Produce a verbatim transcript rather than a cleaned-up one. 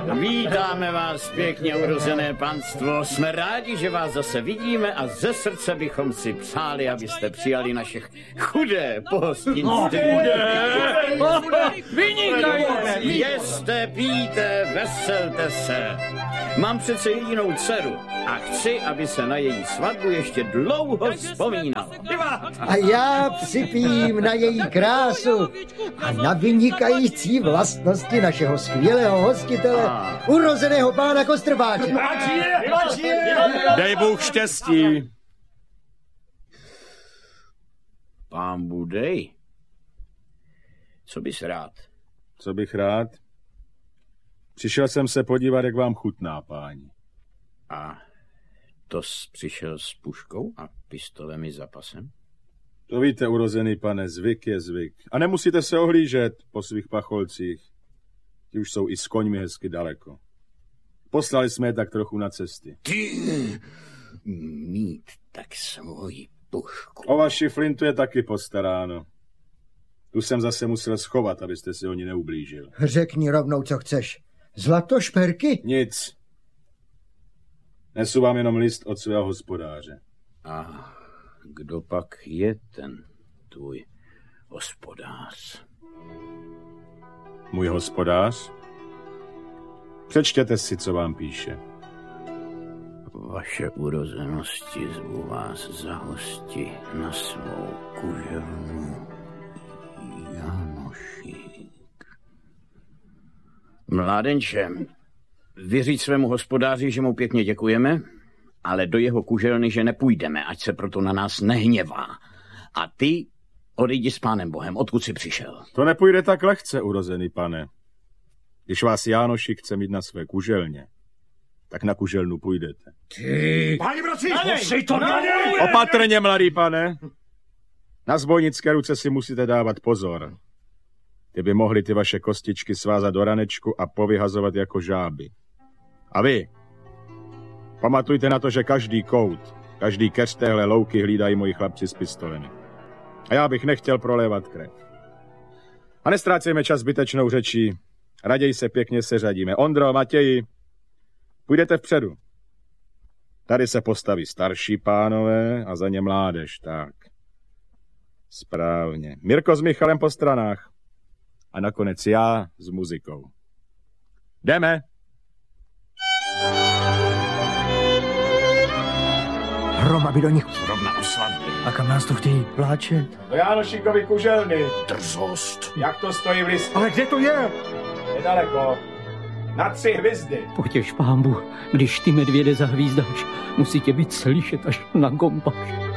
Vítáme vás pěkně, urozené panstvo. Jsme rádi, že vás zase vidíme a ze srdce bychom si přáli, abyste přijali naše chudé pohostinství. No, chudé! Vynikající! Jeste, pijte, veselte se. Mám přece jedinou dceru a chci, aby se na její svatbu ještě dlouho vzpomínalo. A já připijím na její krásu a na vynikající vlastnosti našeho skvělého hostitele, a... urozeného pána Kostrbáče. Dej Bůh štěstí. Pán budej. Co bys rád? Co bych rád? Přišel jsem se podívat, jak vám chutná, páni. A to jsi přišel s puškou a pistolem i zapasem? To víte, urozený pane, zvyk je zvyk. A nemusíte se ohlížet po svých pacholcích. Ti už jsou i s koňmi hezky daleko. Poslali jsme je tak trochu na cesty. Ty mít tak svoji pušku. O vaši flintu je taky postaráno. Tu jsem zase musel schovat, abyste si o ní neublížil. Řekni rovnou, co chceš. Zlatošperky? Nic. Nesu vám jenom list od svého hospodáře. A kdo pak je ten tvůj hospodář? Můj hospodář? Přečtěte si, co vám píše. Vaše urozenosti zvu vás za hosti na svou kuželnu Janošík. Mládenče, vyříct svému hospodáři, že mu pěkně děkujeme, ale do jeho kuželny, že nepůjdeme, ať se proto na nás nehněvá. A ty odejdi s pánem Bohem, odkud jsi přišel. To nepůjde tak lehce, urozený pane. Když vás Jánošík chce mít na své kuželně, tak na kuželnu půjdete. Ty... Páni bratři, musí to na něj! Opatrně, mladý pane. Na zbojnické ruce si musíte dávat pozor. Ty by mohly ty vaše kostičky svázat do ranečku a povyhazovat jako žáby. A vy, pamatujte na to, že každý kout, každý keř téhle louky hlídají moji chlapci s pistolemi. A já bych nechtěl prolévat krev. A nestrácejme čas zbytečnou řečí. Raději se pěkně seřadíme. Ondro, Matěji, půjdete vpředu. Tady se postaví starší pánové a za ně mládež, tak. Správně. Mirko s Michalem po stranách. A nakonec já s muzikou. Jdeme. Hroma by do nich. Zrovna o svatbě. A kam nás to chtějí vláčet? Do Jánošíkovy kuželny. Drzost. Jak to stojí v listu? Ale kde to je? Nedaleko. Na tři hvězdy. Potěš, pánbu, když ty medvěde zahvízdáš, musí tě být slyšet až na Gompaš.